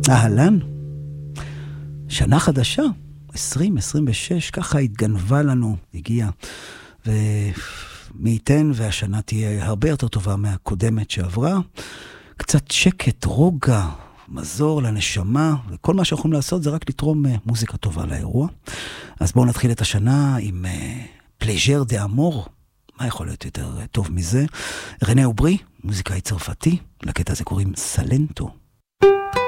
אהלן, שנה חדשה, 2026, ככה התגנבה לנו, הגיעה, ומי ייתן והשנה תהיה הרבה יותר טובה מהקודמת שעברה, קצת שקט, רוגע, מזור לנשמה, וכל מה שאנחנו יכולים לעשות זה רק לתרום מוזיקה טובה לאירוע. אז בואו נתחיל את השנה עם פלז'ר דה אמור, מה יכול להיות יותר טוב מזה? רנה אוברי, מוזיקאי צרפתי, לקטע הזה קוראים סלנטו.